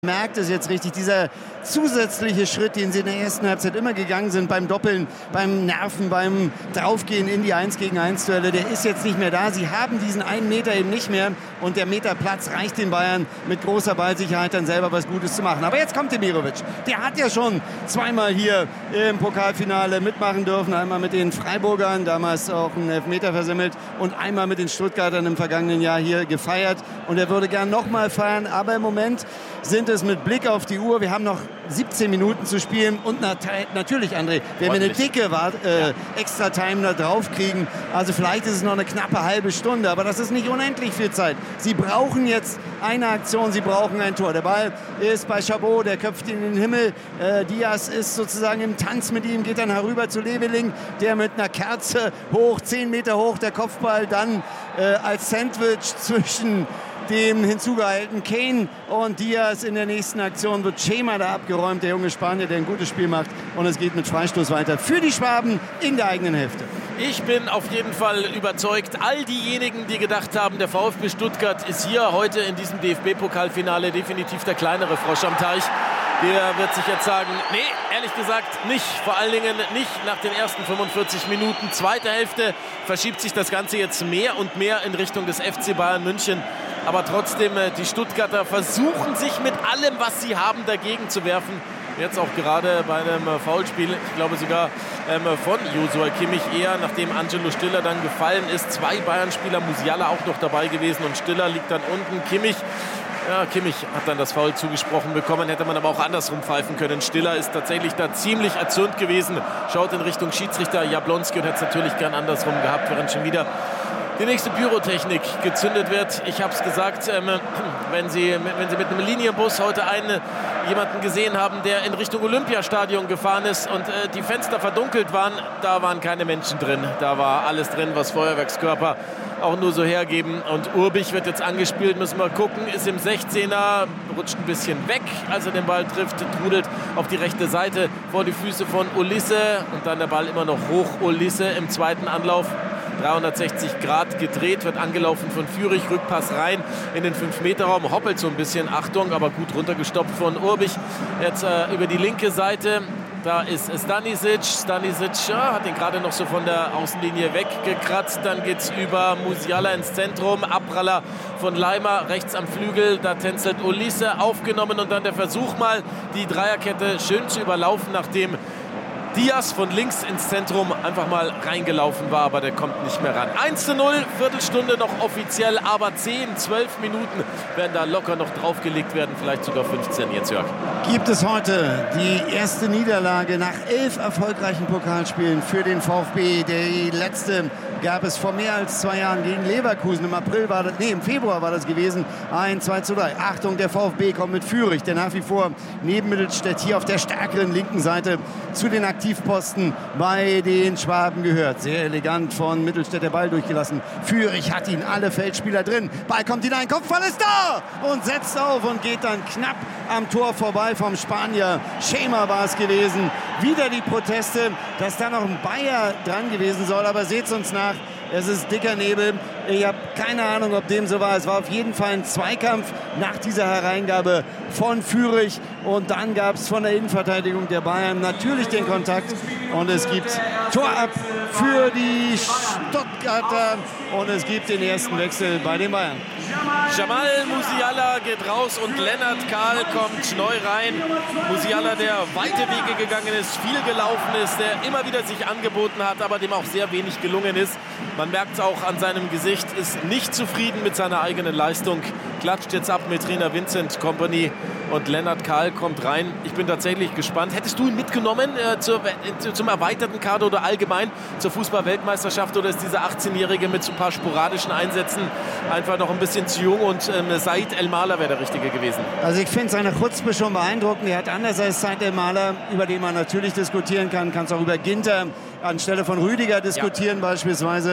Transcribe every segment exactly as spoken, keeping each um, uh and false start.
Merkt es jetzt richtig, dieser zusätzliche Schritt, den sie in der ersten Halbzeit immer gegangen sind, beim Doppeln, beim Nerven, beim Draufgehen in die eins gegen eins Duelle, der ist jetzt nicht mehr da. Sie haben diesen einen Meter eben nicht mehr und der Meter Platz reicht den Bayern mit großer Ballsicherheit dann selber was Gutes zu machen. Aber jetzt kommt Demirovic. Der hat ja schon zweimal hier im Pokalfinale mitmachen dürfen. Einmal mit den Freiburgern, damals auch einen Elfmeter versemmelt, und einmal mit den Stuttgartern im vergangenen Jahr hier gefeiert. Und er würde gern nochmal feiern, aber im Moment sind es mit Blick auf die Uhr, wir haben noch siebzehn Minuten zu spielen und nat- natürlich, André, wenn wir eine dicke äh, ja. Extra-Time da drauf kriegen, also vielleicht ist es noch eine knappe halbe Stunde, aber das ist nicht unendlich viel Zeit. Sie brauchen jetzt eine Aktion, sie brauchen ein Tor. Der Ball ist bei Chabot, der köpft ihn in den Himmel. Äh, Diaz ist sozusagen im Tanz mit ihm, geht dann herüber zu Leveling, der mit einer Kerze hoch, zehn Meter hoch, der Kopfball dann äh, als Sandwich zwischen dem hinzugehaltenen Kane und Diaz. In der nächsten Aktion wird Schema da abgeräumt, der junge Spanier, der ein gutes Spiel macht, und es geht mit Freistoß weiter für die Schwaben in der eigenen Hälfte. Ich bin auf jeden Fall überzeugt, all diejenigen, die gedacht haben, der VfB Stuttgart ist hier heute in diesem D F B-Pokalfinale definitiv der kleinere Frosch am Teich, der wird sich jetzt sagen, nee, ehrlich gesagt nicht. Vor allen Dingen nicht nach den ersten fünfundvierzig Minuten. Zweite Hälfte verschiebt sich das Ganze jetzt mehr und mehr in Richtung des F C Bayern München. Aber trotzdem, die Stuttgarter versuchen sich mit allem, was sie haben, dagegen zu werfen. Jetzt auch gerade bei einem Foulspiel, ich glaube sogar ähm, von Joshua Kimmich eher, nachdem Angelo Stiller dann gefallen ist. Zwei Bayern-Spieler, Musiala auch noch dabei gewesen und Stiller liegt dann unten. Kimmich, ja, Kimmich hat dann das Foul zugesprochen bekommen, hätte man aber auch andersrum pfeifen können. Stiller ist tatsächlich da ziemlich erzürnt gewesen, schaut in Richtung Schiedsrichter Jablonski und hätte es natürlich gern andersrum gehabt, während schon wieder die nächste Pyrotechnik gezündet wird. Ich habe es gesagt, ähm, wenn, Sie, wenn Sie mit einem Linienbus heute einen, jemanden gesehen haben, der in Richtung Olympiastadion gefahren ist und äh, die Fenster verdunkelt waren, da waren keine Menschen drin. Da war alles drin, was Feuerwerkskörper auch nur so hergeben. Und Urbich wird jetzt angespielt, müssen wir gucken, ist im sechzehner, rutscht ein bisschen weg, als er den Ball trifft, trudelt auf die rechte Seite vor die Füße von Olisse und dann der Ball immer noch hoch. Olisse im zweiten Anlauf dreihundertsechzig Grad gedreht, wird angelaufen von Führig, Rückpass rein in den fünf Meter Raum, hoppelt so ein bisschen, Achtung, aber gut runtergestoppt von Urbich. Jetzt äh, über die linke Seite, da ist Stanisic, Stanisic ja, hat ihn gerade noch so von der Außenlinie weggekratzt, dann geht es über Musiala ins Zentrum, Abpraller von Leimer, rechts am Flügel, da tänzelt Olisse, aufgenommen und dann der Versuch mal, die Dreierkette schön zu überlaufen, nachdem Diaz von links ins Zentrum einfach mal reingelaufen war, aber der kommt nicht mehr ran. eins zu null, Viertelstunde noch offiziell, aber zehn, zwölf Minuten werden da locker noch draufgelegt werden, vielleicht sogar fünfzehn jetzt, Jörg. Gibt es heute die erste Niederlage nach elf erfolgreichen Pokalspielen für den VfB. Die letzte gab es vor mehr als zwei Jahren gegen Leverkusen. Im April war das, nee, im Februar war das gewesen. Ein zwei zu drei. Achtung, der VfB kommt mit Führig, der nach wie vor neben Mittelstädt hier auf der stärkeren linken Seite zu den Aktivposten bei den Schwaben gehört. Sehr elegant von Mittelstädt der Ball durchgelassen. Führig hat ihn, alle Feldspieler drin. Ball kommt hinein, Kopfball ist da und setzt auf und geht dann knapp am Tor vorbei vom Spanier. Schema war es gewesen. Wieder die Proteste, dass da noch ein Bayer dran gewesen soll, aber seht's uns nach. Es ist dicker Nebel. Ich habe keine Ahnung, ob dem so war. Es war auf jeden Fall ein Zweikampf nach dieser Hereingabe von Führig. Und dann gab es von der Innenverteidigung der Bayern natürlich den Kontakt. Und es gibt Tor ab für die Stuttgarter. Und es gibt den ersten Wechsel bei den Bayern. Jamal Musiala geht raus und Lennart Kahl kommt neu rein. Musiala, der weite Wege gegangen ist, viel gelaufen ist, der immer wieder sich angeboten hat, aber dem auch sehr wenig gelungen ist. Man merkt es auch an seinem Gesicht, ist nicht zufrieden mit seiner eigenen Leistung. Klatscht jetzt ab mit Trainer Vincent Kompany und Lennart Kahl kommt rein. Ich bin tatsächlich gespannt. Hättest du ihn mitgenommen äh, zur, äh, zum erweiterten Kader oder allgemein zur Fußball-Weltmeisterschaft, oder ist dieser achtzehnjährige mit so ein paar sporadischen Einsätzen einfach noch ein bisschen zu jung und ähm, Said El-Mahler wäre der Richtige gewesen? Also ich finde seine Chutzpe schon beeindruckend. Er hat anders als Said El-Mahler, über den man natürlich diskutieren kann, kann es auch über Ginter anstelle von Rüdiger diskutieren, ja, beispielsweise.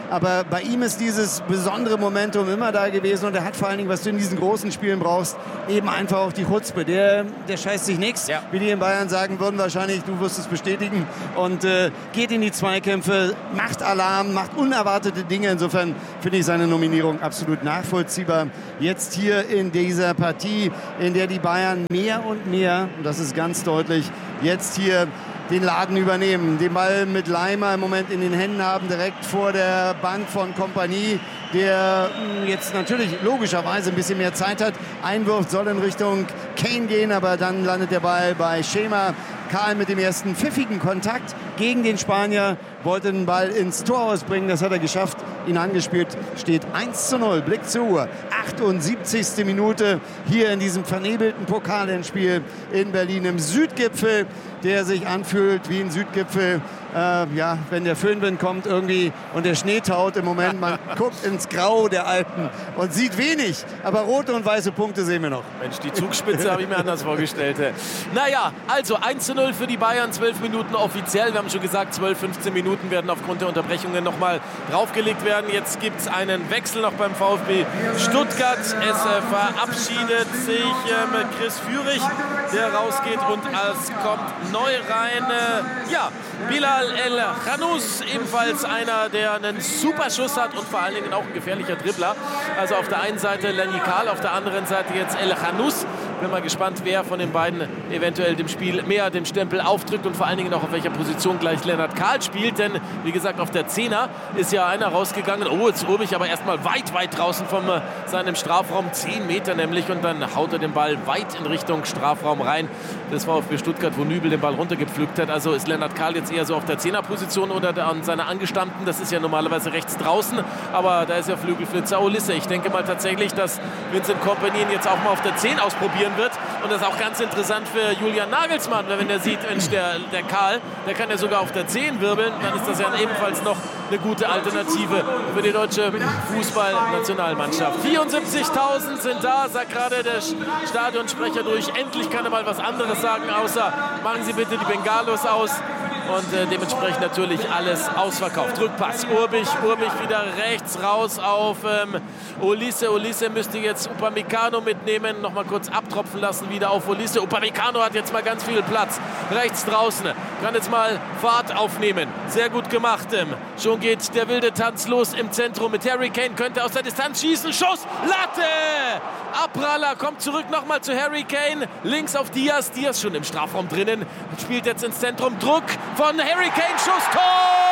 Aber bei ihm ist dieses besondere Momentum immer da gewesen und er hat vor allen Dingen, was du in diesen großen Spielen brauchst, eben einfach auch die Chutzpe. Der, der scheißt sich nichts, ja. Wie die in Bayern sagen würden, wahrscheinlich, du wirst es bestätigen, und äh, geht in die Zweikämpfe, macht Alarm, macht unerwartete Dinge. Insofern finde ich seine Nominierung absolut nachvollziehbar. Jetzt hier in dieser Partie, in der die Bayern mehr und mehr, und das ist ganz deutlich, jetzt hier den Laden übernehmen, den Ball mit Leimer im Moment in den Händen haben, direkt vor der Bank von Kompanie, der jetzt natürlich logischerweise ein bisschen mehr Zeit hat. Einwurf soll in Richtung Kane gehen, aber dann landet der Ball bei Schema. Karl mit dem ersten pfiffigen Kontakt gegen den Spanier, wollte den Ball ins Tor ausbringen, das hat er geschafft, ihn angespielt, steht eins zu null, Blick zur Uhr, achtundsiebzigste Minute hier in diesem vernebelten Pokalendspiel in Berlin im Südgipfel, der sich anfühlt wie ein Südgipfel, äh, ja, wenn der Föhnwind kommt irgendwie und der Schnee taut im Moment, man guckt ins Grau der Alpen und sieht wenig, aber rote und weiße Punkte sehen wir noch. Mensch, die Zugspitze habe ich mir anders vorgestellt. Naja, also eins zu null für die Bayern, zwölf Minuten offiziell, wir haben schon gesagt, zwölf, fünfzehn Minuten werden aufgrund der Unterbrechungen nochmal draufgelegt werden. Jetzt gibt es einen Wechsel noch beim VfB Stuttgart. Es äh, verabschiedet sich äh, Chris Führig, der rausgeht, und es kommt neu rein, äh, ja, Bilal El Khanous, ebenfalls einer, der einen super Schuss hat und vor allen Dingen auch ein gefährlicher Dribbler. Also auf der einen Seite Lenny Karl, auf der anderen Seite jetzt El Khanous. Bin mal gespannt, wer von den beiden eventuell dem Spiel mehr den Stempel aufdrückt und vor allen Dingen auch auf welcher Position gleich Lennart Karl spielt. Denn wie gesagt, auf der Zehner ist ja einer rausgegangen. Oh, jetzt Urbich aber erstmal weit, weit draußen von äh, seinem Strafraum. zehn Meter nämlich, und dann haut er den Ball weit in Richtung Strafraum rein. Das war VfB Stuttgart, wo Nübel den Ball runtergepflückt hat. Also ist Lennart Karl jetzt eher so auf der Zehnerposition oder an seiner Angestammten. Das ist ja normalerweise rechts draußen, aber da ist ja Flügelflitzer Olisse. Ich denke mal tatsächlich, dass Vincent Kompany jetzt auch mal auf der zehn ausprobieren wird. Und das ist auch ganz interessant für Julian Nagelsmann, weil wenn er sieht, Mensch, der, der Karl, der kann ja sogar auf der zehn wirbeln, dann ist das ja ebenfalls noch eine gute Alternative für die deutsche Fußballnationalmannschaft. vierundsiebzigtausend sind da, sagt gerade der Stadionsprecher durch. Endlich kann er mal was anderes sagen, außer machen Sie bitte die Bengalos aus. Und äh, dementsprechend natürlich alles ausverkauft. Rückpass, Urbich, Urbich wieder rechts raus auf ähm, Olise. Olise müsste jetzt Upamecano mitnehmen, nochmal kurz abtropfen lassen wieder auf Olise. Upamecano hat jetzt mal ganz viel Platz, rechts draußen, kann jetzt mal Fahrt aufnehmen. Sehr gut gemacht. Ähm. Schon geht der wilde Tanz los im Zentrum mit Harry Kane, könnte aus der Distanz schießen, Schuss, Latte! Abpraller, kommt zurück nochmal zu Harry Kane, links auf Diaz, Diaz schon im Strafraum drinnen, spielt jetzt ins Zentrum, Druck von Harry Kane, Schuss, Tor!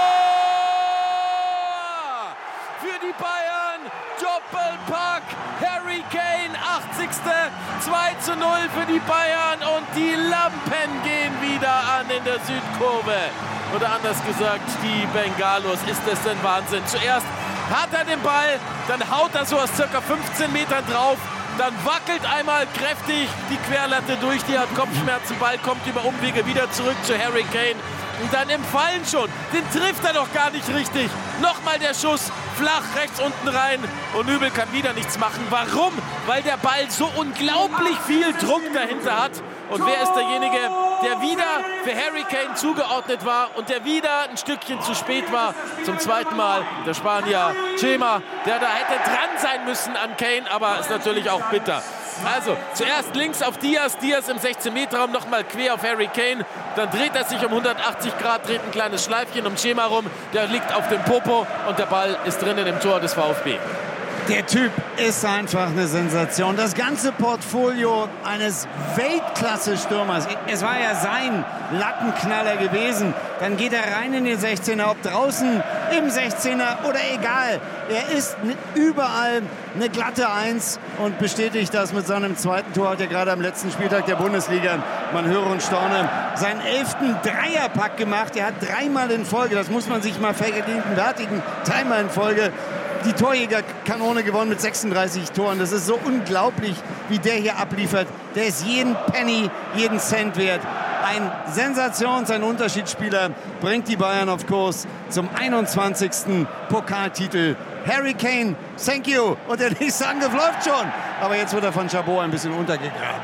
Für die Bayern, Doppelpack, Harry Kane, achtzigste zwei zu null für die Bayern, und die Lampen gehen wieder an in der Südkurve. Oder anders gesagt, die Bengalos, ist das denn Wahnsinn. Zuerst hat er den Ball, dann haut er so aus circa fünfzehn Metern drauf, dann wackelt einmal kräftig die Querlatte durch, die hat Kopfschmerzen, Ball kommt über Umwege wieder zurück zu Harry Kane. Und dann im Fallen schon, den trifft er doch gar nicht richtig. Nochmal der Schuss, flach rechts unten rein, und Nübel kann wieder nichts machen. Warum? Weil der Ball so unglaublich viel Druck dahinter hat. Und wer ist derjenige, der wieder für Harry Kane zugeordnet war und der wieder ein Stückchen zu spät war? Zum zweiten Mal der Spanier Schema, der da hätte dran sein müssen an Kane, aber ist natürlich auch bitter. Also zuerst links auf Diaz, Diaz im sechzehn Meter Raum, nochmal quer auf Harry Kane. Dann dreht er sich um hundertachtzig Grad, dreht ein kleines Schleifchen um Schema rum. Der liegt auf dem Popo und der Ball ist drinnen im Tor des VfB. Der Typ ist einfach eine Sensation. Das ganze Portfolio eines Weltklasse-Stürmers. Es war ja sein Lattenknaller gewesen. Dann geht er rein in den sechzehner, ob draußen im sechzehner oder egal. Er ist überall eine glatte Eins und bestätigt das mit seinem zweiten Tor. Hat er gerade am letzten Spieltag der Bundesliga, man höre und staune, seinen elften Dreierpack gemacht. Er hat dreimal in Folge, das muss man sich mal vergegenwärtigen, dreimal in Folge die Torjägerkanone gewonnen mit sechsunddreißig Toren. Das ist so unglaublich, wie der hier abliefert. Der ist jeden Penny, jeden Cent wert. Ein Sensations-, ein Unterschiedsspieler, bringt die Bayern auf Kurs zum einundzwanzigsten Pokaltitel. Harry Kane, thank you. Und der nächste Angriff läuft schon. Aber jetzt wird er von Chabot ein bisschen untergegraben.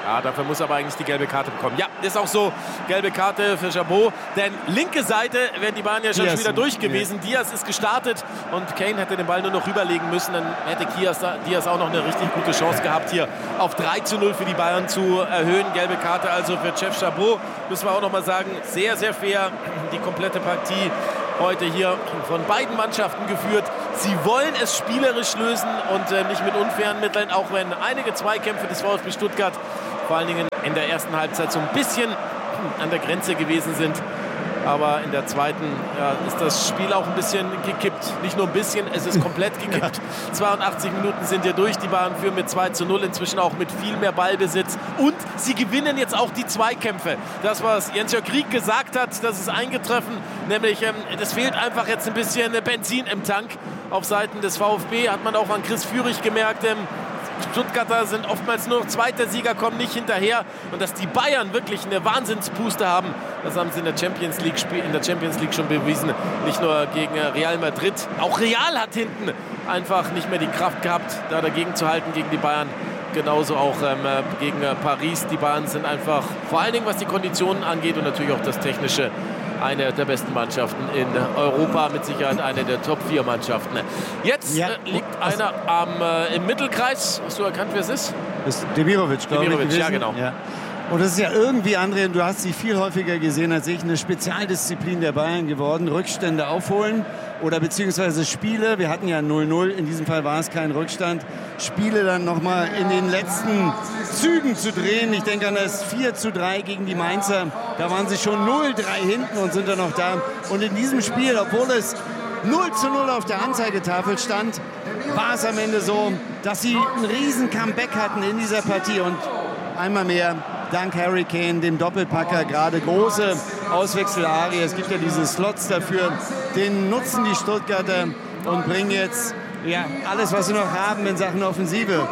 Ja, dafür muss aber eigentlich die gelbe Karte bekommen. Ja, ist auch so. Gelbe Karte für Chabot. Denn linke Seite wären die Bayern ja schon Diaz, wieder durch gewesen. ja. Diaz ist gestartet und Kane hätte den Ball nur noch rüberlegen müssen. Dann hätte Diaz auch noch eine richtig gute Chance gehabt, hier auf drei zu null für die Bayern zu erhöhen. Gelbe Karte also für Jeff Chabot. Müssen wir auch noch mal sagen, sehr, sehr fair. Die komplette Partie heute hier von beiden Mannschaften geführt. Sie wollen es spielerisch lösen und äh, nicht mit unfairen Mitteln, auch wenn einige Zweikämpfe des VfB Stuttgart vor allen Dingen in der ersten Halbzeit so ein bisschen an der Grenze gewesen sind. Aber in der zweiten ja, ist das Spiel auch ein bisschen gekippt. Nicht nur ein bisschen, es ist komplett gekippt. zweiundachtzig Minuten sind hier durch. Die Bayern führen mit zwei zu null, inzwischen auch mit viel mehr Ballbesitz. Und sie gewinnen jetzt auch die Zweikämpfe. Das, was Jens-Jörg Krieg gesagt hat, das ist eingetroffen. Nämlich, ähm, es fehlt einfach jetzt ein bisschen Benzin im Tank. Auf Seiten des VfB hat man auch an Chris Führig gemerkt, ähm, Stuttgarter sind oftmals nur noch zweiter Sieger, kommen nicht hinterher. Und dass die Bayern wirklich eine Wahnsinnspuste haben, das haben sie in der Champions League, in der Champions League schon bewiesen. Nicht nur gegen Real Madrid, auch Real hat hinten einfach nicht mehr die Kraft gehabt, da dagegen zu halten gegen die Bayern. Genauso auch ähm, gegen äh, Paris. Die Bayern sind einfach, vor allen Dingen was die Konditionen angeht und natürlich auch das Technische, eine der besten Mannschaften in Europa, mit Sicherheit eine der Top vier Mannschaften. Jetzt ja. äh, liegt also einer am, äh, im Mittelkreis. Hast du erkannt, wer es ist? Das ist Demirovic, glaube Demirovic, ich. ja, genau. Ja. Und das ist ja irgendwie, André, du hast sie viel häufiger gesehen als ich, eine Spezialdisziplin der Bayern geworden. Rückstände aufholen oder beziehungsweise Spiele. Wir hatten ja null null, in diesem Fall war es kein Rückstand. Spiele dann nochmal in den letzten Zügen zu drehen. Ich denke an das vier zu drei gegen die Mainzer. Da waren sie schon null drei hinten und sind dann noch da. Und in diesem Spiel, obwohl es null zu null auf der Anzeigetafel stand, war es am Ende so, dass sie ein riesen Comeback hatten in dieser Partie. Und einmal mehr dank Harry Kane, dem Doppelpacker, gerade große Auswechselarie. Es gibt ja diese Slots dafür. Den nutzen die Stuttgarter und bringen jetzt ja, alles, was sie noch haben in Sachen Offensive.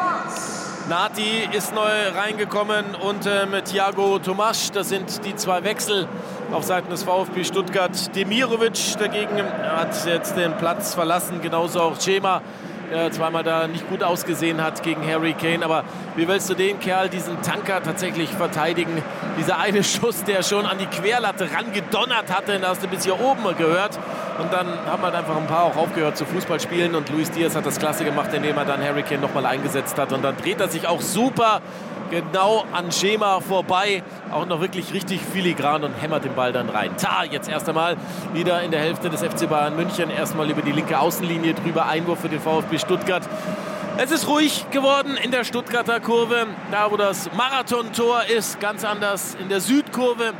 Nati ist neu reingekommen und äh, mit Thiago Tomasch, das sind die zwei Wechsel auf Seiten des VfB Stuttgart. Demirovic dagegen hat jetzt den Platz verlassen, genauso auch Cema, der zweimal da nicht gut ausgesehen hat gegen Harry Kane. Aber wie willst du den Kerl, diesen Tanker, tatsächlich verteidigen? Dieser eine Schuss, der schon an die Querlatte rangedonnert hatte, da hast du bis hier oben gehört. Und dann haben halt einfach ein paar auch aufgehört zu Fußball spielen. Und Luis Diaz hat das klasse gemacht, indem er dann Harry Kane nochmal eingesetzt hat. Und dann dreht er sich auch super genau an Schema vorbei. Auch noch wirklich richtig filigran und hämmert den Ball dann rein. Ta, jetzt erst einmal wieder in der Hälfte des F C Bayern München. Erstmal über die linke Außenlinie drüber. Einwurf für den VfB Stuttgart. Es ist ruhig geworden in der Stuttgarter Kurve. Da, wo das Marathontor ist, ganz anders in der Südkurve,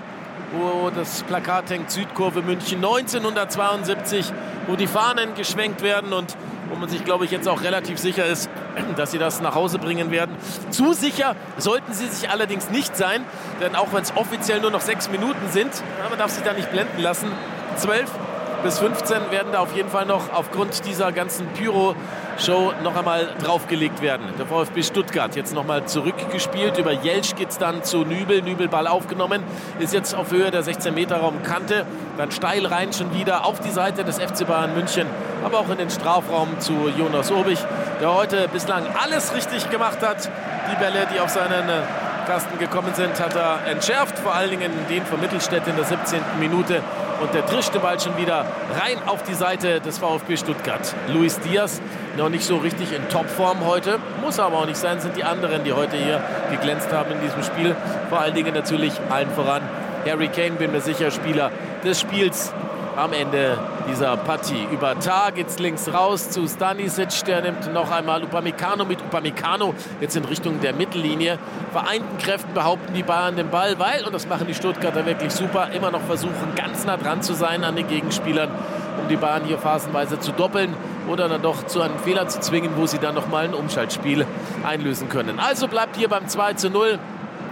wo das Plakat hängt, Südkurve München neunzehnhundertzweiundsiebzig, wo die Fahnen geschwenkt werden und wo man sich, glaube ich, jetzt auch relativ sicher ist, dass sie das nach Hause bringen werden. Zu sicher sollten sie sich allerdings nicht sein, denn auch wenn es offiziell nur noch sechs Minuten sind, man darf sich da nicht blenden lassen, zwölf bis fünfzehn werden da auf jeden Fall noch aufgrund dieser ganzen Pyro-Show noch einmal draufgelegt werden. Der VfB Stuttgart jetzt noch mal zurückgespielt. Über Jelsch geht es dann zu Nübel. Nübel Ball aufgenommen. Ist jetzt auf Höhe der sechzehn Meter Raumkante. Dann steil rein schon wieder auf die Seite des F C Bayern München. Aber auch in den Strafraum zu Jonas Obig, der heute bislang alles richtig gemacht hat. Die Bälle, die auf seinen Kasten gekommen sind, hat er entschärft. Vor allen Dingen den von Mittelstädt in der siebzehnten Minute. Und der trischte Ball schon wieder rein auf die Seite des VfB Stuttgart. Luis Diaz noch nicht so richtig in Topform heute. Muss aber auch nicht sein, sind die anderen, die heute hier geglänzt haben in diesem Spiel. Vor allen Dingen natürlich allen voran Harry Kane, bin mir sicher, Spieler des Spiels am Ende dieser Partie. Über Tar geht's links raus zu Stanisic, der nimmt noch einmal Upamecano mit. Upamecano jetzt in Richtung der Mittellinie. Vereinten Kräften behaupten die Bayern den Ball, weil, und das machen die Stuttgarter wirklich super, immer noch versuchen, ganz nah dran zu sein an den Gegenspielern, um die Bayern hier phasenweise zu doppeln oder dann doch zu einem Fehler zu zwingen, wo sie dann noch mal ein Umschaltspiel einlösen können. Also bleibt hier beim zwei zu null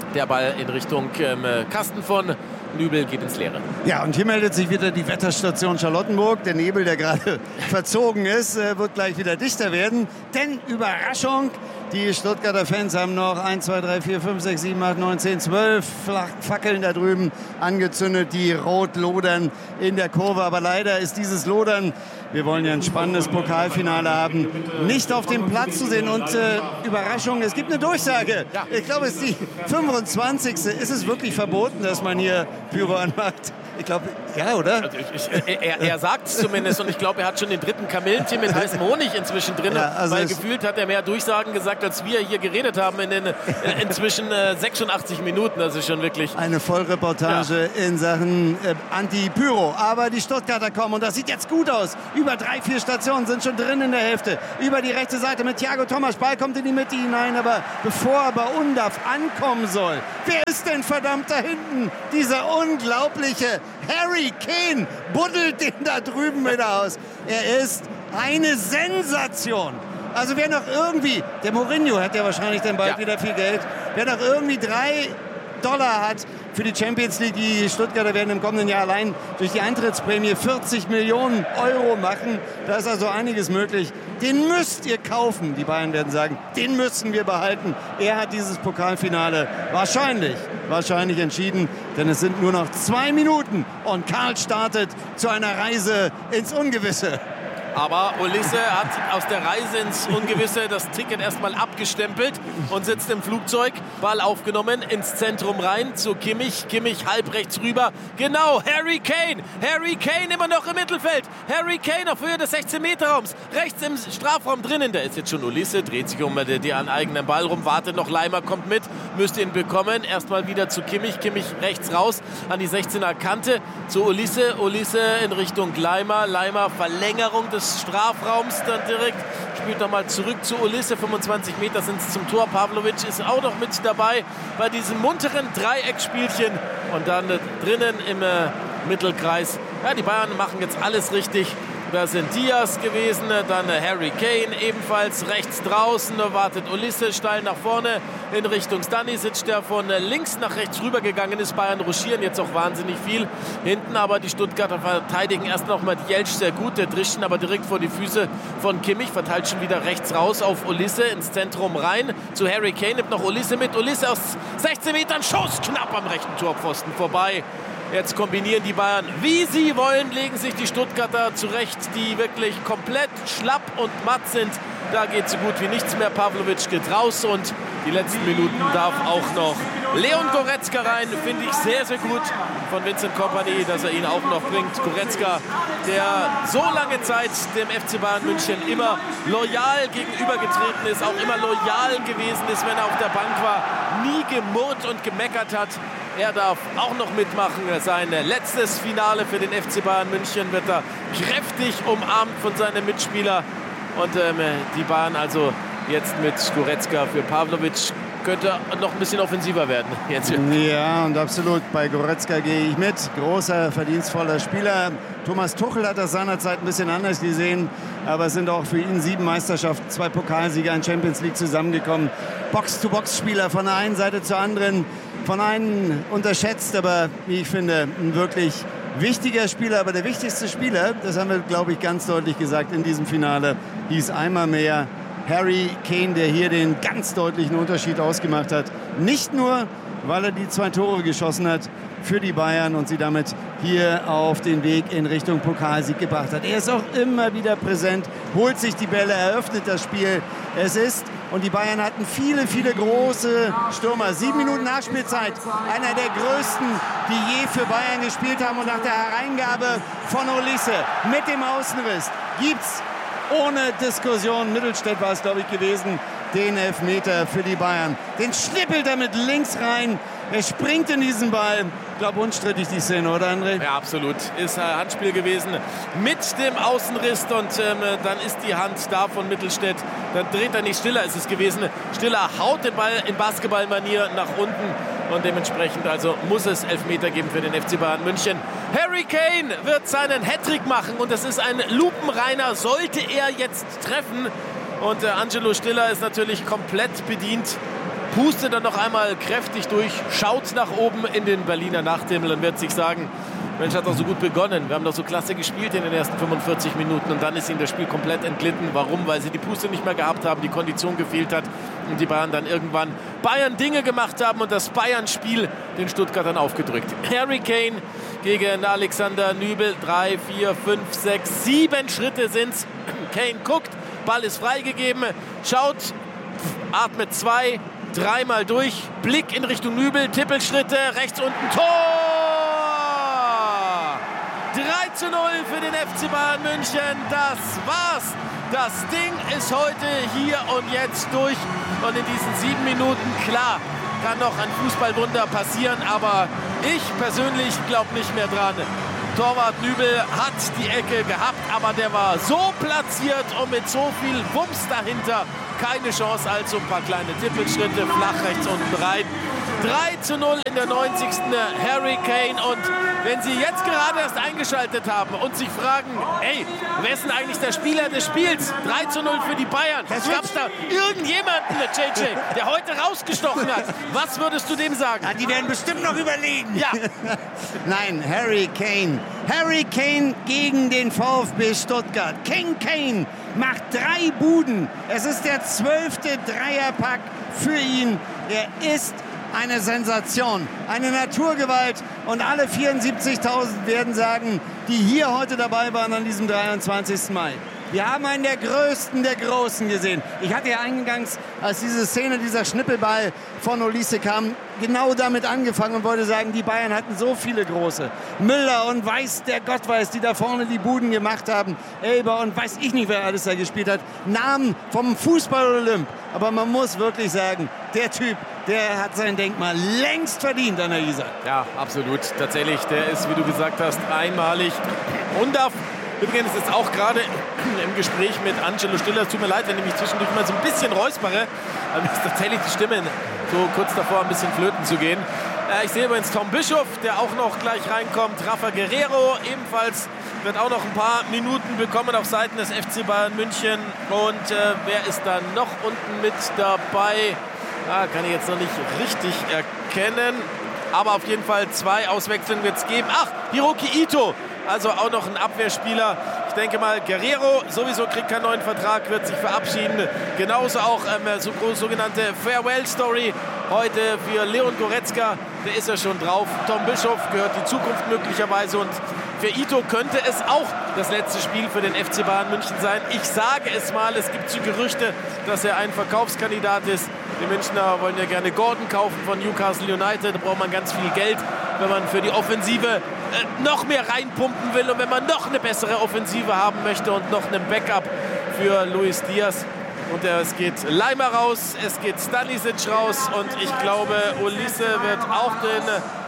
Der Ball in Richtung ähm, Kasten von Nübel geht ins Leere. Ja, und hier meldet sich wieder die Wetterstation Charlottenburg. Der Nebel, der gerade verzogen ist, wird gleich wieder dichter werden. Denn Überraschung, die Stuttgarter Fans haben noch eins, zwei, drei, vier, fünf, sechs, sieben, acht, neun, zehn, zwölf Fackeln da drüben angezündet, die rot lodern in der Kurve. Aber leider ist dieses Lodern, wir wollen ja ein spannendes Pokalfinale haben, nicht auf dem Platz zu sehen. Und äh, Überraschung, es gibt eine Durchsage. Ja. Ich glaube, es ist die fünfundzwanzigste Ist es wirklich verboten, dass man hier Pyro anmacht? Ich glaube, ja, oder? Also ich, ich, er er sagt es zumindest und ich glaube, er hat schon den dritten Kamillentee mit heißem Honig inzwischen drin, ja, also weil gefühlt hat er mehr Durchsagen gesagt, als wir hier geredet haben in den in, inzwischen äh, sechsundachtzig Minuten. Das ist schon wirklich... Eine Vollreportage ja. in Sachen äh, Anti-Pyro. Aber die Stuttgarter kommen und das sieht jetzt gut aus. Über drei, vier Stationen sind schon drin in der Hälfte. Über die rechte Seite mit Thiago Thomas. Ball kommt in die Mitte hinein, aber bevor er bei Undaf ankommen soll, wer ist denn verdammt da hinten? Dieser unglaubliche Harry Kane buddelt den da drüben wieder aus. Er ist eine Sensation. Also wer noch irgendwie, der Mourinho hat ja wahrscheinlich dann bald ja. wieder viel Geld, wer noch irgendwie drei Dollar hat für die Champions League, die Stuttgarter werden im kommenden Jahr allein durch die Eintrittsprämie vierzig Millionen Euro machen. Da ist also einiges möglich. Den müsst ihr kaufen. Die Bayern werden sagen, den müssen wir behalten. Er hat dieses Pokalfinale wahrscheinlich, wahrscheinlich entschieden, denn es sind nur noch zwei Minuten und Karl startet zu einer Reise ins Ungewisse. Aber Olise hat aus der Reise ins Ungewisse das Ticket erstmal abgestempelt und sitzt im Flugzeug. Ball aufgenommen, ins Zentrum rein zu Kimmich. Kimmich halb rechts rüber. Genau, Harry Kane. Harry Kane immer noch im Mittelfeld. Harry Kane auf Höhe des sechzehn-Meter-Raums. Rechts im Strafraum drinnen. Da ist jetzt schon Olise, dreht sich um den an eigenen Ball rum. Wartet noch, Leimer kommt mit. Müsste ihn bekommen. Erstmal wieder zu Kimmich. Kimmich rechts raus an die sechzehner Kante. Zu Olise. Olise in Richtung Leimer. Leimer Verlängerung des Strafraums dann direkt, spielt nochmal zurück zu Olise, fünfundzwanzig Meter sind es zum Tor, Pavlovic ist auch noch mit dabei bei diesem munteren Dreieckspielchen und dann äh, drinnen im äh, Mittelkreis, ja, die Bayern machen jetzt alles richtig. Da sind Diaz gewesen, dann Harry Kane ebenfalls rechts draußen, wartet Olise steil nach vorne in Richtung Stanisic, der von links nach rechts rübergegangen ist. Bayern ruschieren jetzt auch wahnsinnig viel hinten, aber die Stuttgarter verteidigen erst noch mal Jeltsch sehr gut, der drischt ihn aber direkt vor die Füße von Kimmich, verteilt schon wieder rechts raus auf Olise ins Zentrum rein, zu Harry Kane, nimmt noch Olise mit, Olise aus sechzehn Metern, Schuss knapp am rechten Torpfosten vorbei. Jetzt kombinieren die Bayern, wie sie wollen, legen sich die Stuttgarter zurecht, die wirklich komplett schlapp und matt sind. Da geht so gut wie nichts mehr. Pavlovic geht raus und die letzten Minuten darf auch noch Leon Goretzka rein. Finde ich sehr, sehr gut von Vincent Kompany, dass er ihn auch noch bringt. Goretzka, der so lange Zeit dem F C Bayern München immer loyal gegenübergetreten ist, auch immer loyal gewesen ist, wenn er auf der Bank war, nie gemurrt und gemeckert hat. Er darf auch noch mitmachen. Sein letztes Finale für den F C Bayern München wird er kräftig umarmt von seinem Mitspieler. Und ähm, die Bayern also jetzt mit Goretzka für Pavlovic könnte noch ein bisschen offensiver werden. Jetzt. Ja, und absolut. Bei Goretzka gehe ich mit. Großer, verdienstvoller Spieler. Thomas Tuchel hat das seinerzeit ein bisschen anders gesehen. Aber es sind auch für ihn sieben Meisterschaften, zwei Pokalsieger in Champions League zusammengekommen. Box-to-Box-Spieler von der einen Seite zur anderen. Von einem unterschätzt, aber wie ich finde, ein wirklich wichtiger Spieler. Aber der wichtigste Spieler, das haben wir, glaube ich, ganz deutlich gesagt in diesem Finale, hieß einmal mehr Harry Kane, der hier den ganz deutlichen Unterschied ausgemacht hat. Nicht nur, weil er die zwei Tore geschossen hat für die Bayern und sie damit hier auf den Weg in Richtung Pokalsieg gebracht hat. Er ist auch immer wieder präsent, holt sich die Bälle, eröffnet das Spiel. Es ist, und die Bayern hatten viele, viele große Stürmer. Sieben Minuten Nachspielzeit, einer der größten, die je für Bayern gespielt haben. Und nach der Hereingabe von Olise mit dem Außenriss gibt's ohne Diskussion, Mittelstädt war es, glaube ich, gewesen, den Elfmeter für die Bayern. Den schnippelt er mit links rein. Er springt in diesen Ball. Ich glaube, unstrittig die Szene, oder André? Ja, absolut. Ist ein Handspiel gewesen mit dem Außenriss und ähm, dann ist die Hand da von Mittelstädt. Dann dreht er nicht, Stiller ist es gewesen. Stiller haut den Ball in Basketballmanier nach unten und dementsprechend also muss es Elfmeter geben für den F C Bayern München. Harry Kane wird seinen Hattrick machen und das ist ein lupenreiner, sollte er jetzt treffen. Und äh, Angelo Stiller ist natürlich komplett bedient. pustet dann noch einmal kräftig durch, schaut nach oben in den Berliner Nachthimmel und wird sich sagen, Mensch, hat doch so gut begonnen. Wir haben doch so klasse gespielt in den ersten fünfundvierzig Minuten und dann ist ihnen das Spiel komplett entglitten. Warum? Weil sie die Puste nicht mehr gehabt haben, die Kondition gefehlt hat und die Bayern dann irgendwann Bayern Dinge gemacht haben und das Bayern-Spiel den Stuttgartern aufgedrückt. Harry Kane gegen Alexander Nübel. Drei, vier, fünf, sechs, sieben Schritte sind's. Kane guckt, Ball ist freigegeben, schaut, atmet zwei, dreimal durch, Blick in Richtung Nübel, Tippelschritte, rechts unten, Tor! drei zu null für den F C Bayern München, das war's. Das Ding ist heute hier und jetzt durch. Und in diesen sieben Minuten, klar, kann noch ein Fußballwunder passieren, aber ich persönlich glaube nicht mehr dran. Torwart Nübel hat die Ecke gehabt, aber der war so platziert und mit so viel Wumms dahinter. Keine Chance, also ein paar kleine Tippelschritte, flach rechts unten rein. drei zu null in der neunzigsten Harry Kane. Und wenn Sie jetzt gerade erst eingeschaltet haben und sich fragen, ey, wer ist denn eigentlich der Spieler des Spiels? drei zu null für die Bayern. Gab es da irgendjemanden, J J, der heute rausgestochen hat? Was würdest du dem sagen? Ja, die werden bestimmt noch überlegen. Ja. Nein, Harry Kane. Harry Kane gegen den VfB Stuttgart. King Kane macht drei Buden. Es ist der zwölfte Dreierpack für ihn. Er ist eine Sensation, eine Naturgewalt. Und alle vierundsiebzigtausend werden sagen, die hier heute dabei waren an diesem dreiundzwanzigsten Mai. Wir haben einen der Größten der Großen gesehen. Ich hatte ja eingangs, als diese Szene, dieser Schnippelball von Olise kam, genau damit angefangen und wollte sagen, die Bayern hatten so viele Große. Müller und Weiß, der Gott weiß, die da vorne die Buden gemacht haben. Elber und weiß ich nicht, wer alles da gespielt hat. Namen vom Fußball-Olymp. Aber man muss wirklich sagen, der Typ, der hat sein Denkmal längst verdient an der Isar. Ja, absolut. Tatsächlich, der ist, wie du gesagt hast, einmalig und darf übrigens ist auch gerade im Gespräch mit Angelo Stiller, es tut mir leid, wenn ich mich zwischendurch mal so ein bisschen räuspere, dann ist tatsächlich die Stimme so kurz davor, ein bisschen flöten zu gehen. Äh, ich sehe übrigens Tom Bischof, der auch noch gleich reinkommt. Rafa Guerrero ebenfalls wird auch noch ein paar Minuten bekommen auf Seiten des F C Bayern München. Und äh, wer ist da noch unten mit dabei? Ah, kann ich jetzt noch nicht richtig erkennen. Aber auf jeden Fall zwei Auswechslungen wird es geben. Ach, Hiroki Ito. Also auch noch ein Abwehrspieler. Ich denke mal, Guerrero sowieso kriegt keinen neuen Vertrag, wird sich verabschieden. Genauso auch ähm, so sogenannte Farewell-Story heute für Leon Goretzka. Der ist ja schon drauf. Tom Bischof gehört die Zukunft möglicherweise. Und für Ito könnte es auch das letzte Spiel für den F C Bayern München sein. Ich sage es mal, es gibt so Gerüchte, dass er ein Verkaufskandidat ist. Die Münchner wollen ja gerne Gordon kaufen von Newcastle United. Da braucht man ganz viel Geld, wenn man für die Offensive äh, noch mehr reinpumpen will und wenn man noch eine bessere Offensive haben möchte und noch einen Backup für Luis Diaz. Und äh, es geht Leimer raus, es geht Stanisic raus und ich glaube, Olise wird auch den,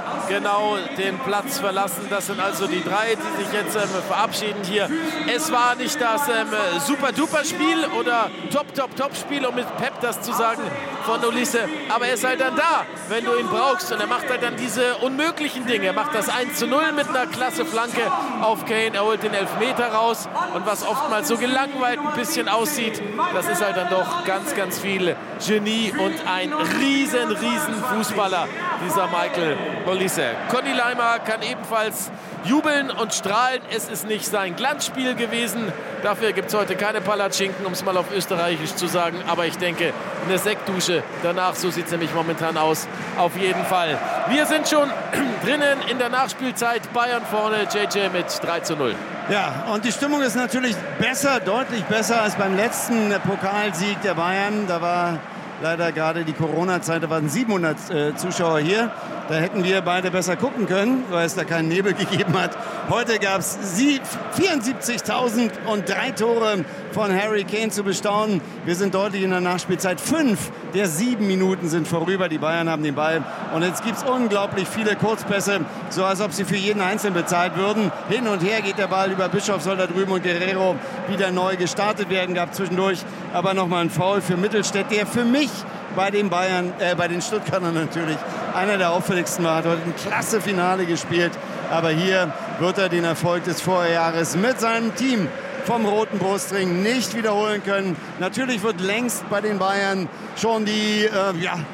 genau den Platz verlassen. Das sind also die drei, die sich jetzt ähm, verabschieden hier. Es war nicht das ähm, Super-Duper-Spiel oder Top-Top-Top-Spiel, um mit Pep das zu sagen, von Olise. Aber er ist halt dann da, wenn du ihn brauchst. Und er macht halt dann diese unmöglichen Dinge. Er macht das eins zu null mit einer klasse Flanke auf Kane. Er holt den Elfmeter raus. Und was oftmals so gelangweilt ein bisschen aussieht, das ist halt dann doch ganz, ganz viel Genie und ein riesen, riesen Fußballer, dieser Michael Olise. Conny Leimer kann ebenfalls jubeln und strahlen. Es ist nicht sein Glanzspiel gewesen. Dafür gibt es heute keine Palatschinken, um es mal auf Österreichisch zu sagen. Aber ich denke, eine Sektdusche danach, so sieht es nämlich momentan aus. Auf jeden Fall. Wir sind schon drinnen in der Nachspielzeit. Bayern vorne, J J mit drei zu null. Ja, und die Stimmung ist natürlich besser, deutlich besser als beim letzten Pokalsieg der Bayern. Da war leider gerade die Corona-Zeit, da waren siebenhundert äh, Zuschauer hier. Da hätten wir beide besser gucken können, weil es da keinen Nebel gegeben hat. Heute gab es vierundsiebzigtausend und drei Tore von Harry Kane zu bestaunen. Wir sind deutlich in der Nachspielzeit. Fünf der sieben Minuten sind vorüber. Die Bayern haben den Ball. Und jetzt gibt es unglaublich viele Kurzpässe, so als ob sie für jeden Einzelnen bezahlt würden. Hin und her geht der Ball über Bischof, soll da drüben und Guerrero wieder neu gestartet werden. Gab zwischendurch aber nochmal ein Foul für Mittelstädt, der für mich bei den Bayern, äh, bei den Stuttgartern natürlich einer der auffälligsten war. Hat heute ein klasse Finale gespielt. Aber hier wird er den Erfolg des Vorjahres mit seinem Team vom Roten Brustring nicht wiederholen können. Natürlich wird längst bei den Bayern schon die, äh, ja,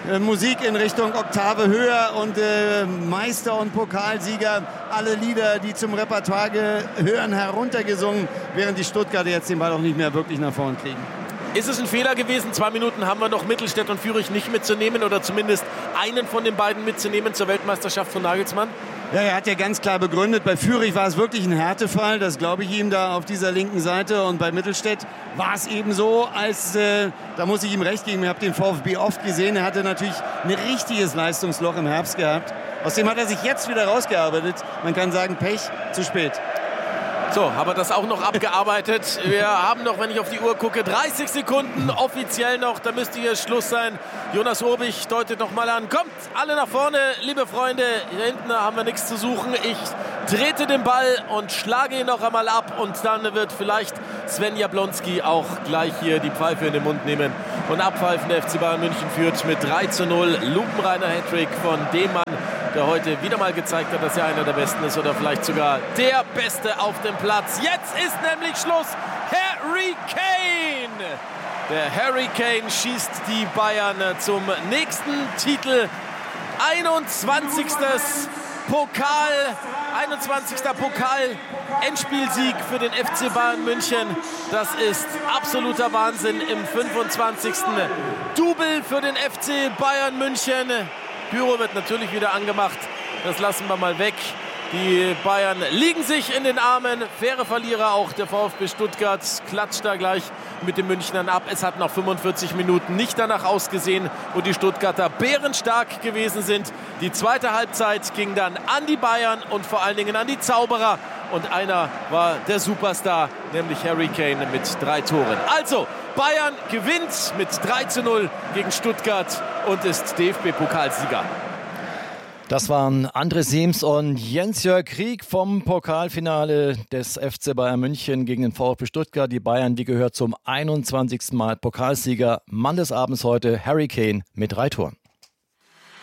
äh, Musik in Richtung Oktave höher und äh, Meister und Pokalsieger, alle Lieder, die zum Repertoire gehören, heruntergesungen, während die Stuttgarter jetzt den Ball auch nicht mehr wirklich nach vorn kriegen. Ist es ein Fehler gewesen? Zwei Minuten haben wir noch, Mittelstädt und Fürich nicht mitzunehmen oder zumindest einen von den beiden mitzunehmen zur Weltmeisterschaft von Nagelsmann? Ja, er hat ja ganz klar begründet, bei Fürich war es wirklich ein Härtefall, das glaube ich ihm da auf dieser linken Seite, und bei Mittelstädt war es eben so, als, äh, da muss ich ihm recht geben, ich habe den VfB oft gesehen, er hatte natürlich ein richtiges Leistungsloch im Herbst gehabt, aus dem hat er sich jetzt wieder rausgearbeitet, man kann sagen, Pech, zu spät. So, haben wir das auch noch abgearbeitet. Wir haben noch, wenn ich auf die Uhr gucke, dreißig Sekunden offiziell noch. Da müsste hier Schluss sein. Jonas Urbich deutet noch mal an. Kommt alle nach vorne, liebe Freunde. Hier hinten haben wir nichts zu suchen. Ich trete den Ball und schlage ihn noch einmal ab. Und dann wird vielleicht Sven Jablonski auch gleich hier die Pfeife in den Mund nehmen und abpfeifen. Der F C Bayern München führt mit drei zu null. Lupenreiner Hattrick von dem Mann, der heute wieder mal gezeigt hat, dass er einer der Besten ist oder vielleicht sogar der Beste auf dem Platz. Jetzt ist nämlich Schluss. Harry Kane! Der Harry Kane schießt die Bayern zum nächsten Titel. einundzwanzigstes Pokal, einundzwanzigster Pokal-Endspielsieg für den F C Bayern München. Das ist absoluter Wahnsinn im fünfundzwanzigsten Double für den F C Bayern München. Pyro wird natürlich wieder angemacht. Das lassen wir mal weg. Die Bayern liegen sich in den Armen. Faire Verlierer auch der VfB Stuttgart. Klatscht da gleich mit den Münchnern ab. Es hat nach fünfundvierzig Minuten nicht danach ausgesehen, wo die Stuttgarter bärenstark gewesen sind. Die zweite Halbzeit ging dann an die Bayern und vor allen Dingen an die Zauberer. Und einer war der Superstar, nämlich Harry Kane mit drei Toren. Also, Bayern gewinnt mit drei zu null gegen Stuttgart und ist D F B-Pokalsieger. Das waren André Siems und Jens-Jörg Krieg vom Pokalfinale des F C Bayern München gegen den VfB Stuttgart. Die Bayern, wie gehört, zum einundzwanzigsten Mal Pokalsieger. Mann des Abends heute, Harry Kane mit drei Toren.